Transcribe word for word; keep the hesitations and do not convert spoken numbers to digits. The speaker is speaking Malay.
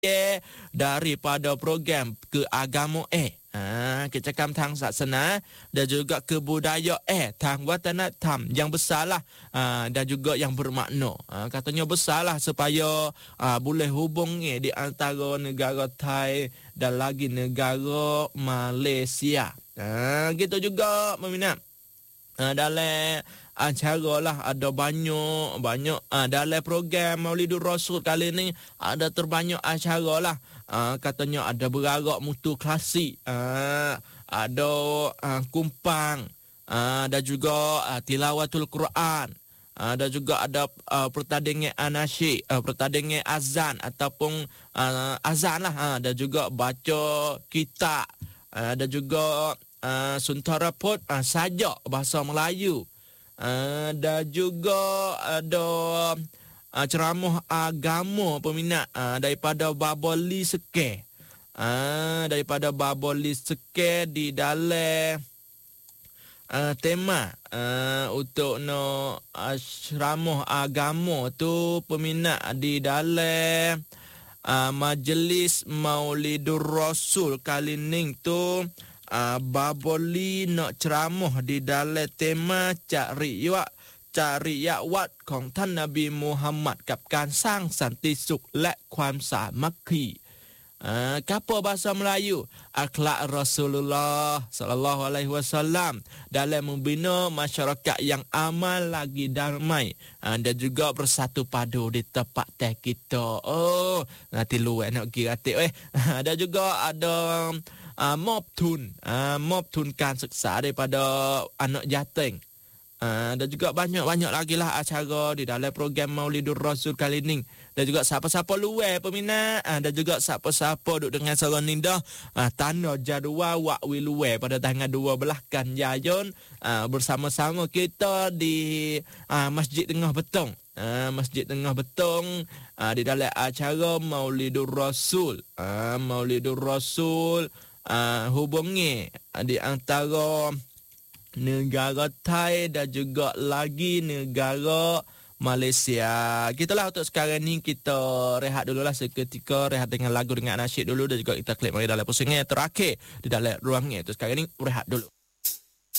daripada program keagamaan eh ha, kecakam tang saksana dan juga kebudayaan eh tang watanatam yang besarlah ha, dan juga yang bermakna ha, katanya besarlah supaya ha, boleh hubung eh, di antara negara Thai dan lagi negara Malaysia ha, gitu juga meminat ha, dalam acara lah ada banyak banyak uh, dalam program Maulidur Rasul kali ni ada terbanyak acara lah uh, katanya ada berarak mutu klasik uh, ada uh, kumpang uh, dan juga uh, tilawatul Quran uh, dan juga ada uh, pertandingan anasyid uh, pertandingan azan ataupun uh, azan lah uh, dan juga baca kitab uh, dan juga uh, suntara pot uh, sajak bahasa Melayu. Uh, dan juga ada uh, ceramah agama peminat uh, daripada Baboli Seke uh, daripada Baboli Seke di dalam uh, tema uh, untuk no uh, ceramah agama tu peminat di dalam uh, Majlis Maulidur Rasul kali ni tu Uh, Baboli nak ceramah di dalam tema cari yak cari yakwat ของท่านนบีมูฮัมหมัดกับการสร้างสันติสุขและความสามัคคี uh, Kapa bahasa Melayu akhlak Rasulullah sallallahu alaihi wasallam dalam membina masyarakat yang aman lagi damai uh, dan juga bersatu padu di tempat teh kita. Oh, nanti luar nak kira atik eh. Dan juga ada Uh, mob tun uh, mob tun การศึกษา daripada anak yatim uh, dan juga banyak-banyak lagi lah acara di dalam program Maulidur Rasul kali ni dan juga siapa-siapa luar peminat uh, dan juga siapa-siapa duduk dengan seorang nindah uh, tanda jadual wakwi luar pada tanggal dua belas kan Yayun uh, bersama-sama kita di uh, Masjid Tengah Betong uh, Masjid Tengah Betong uh, di dalam acara Maulidur Rasul uh, Maulidur Rasul Uh, hubungi uh, di antara negara Thai dan juga lagi negara Malaysia. Gitulah untuk sekarang ni kita rehat dululah seketika, rehat dengan lagu dengan nasyid dulu dan juga kita klik mari dalam pusingnya terakhir di dalam ruangnya. Untuk sekarang ni rehat dulu.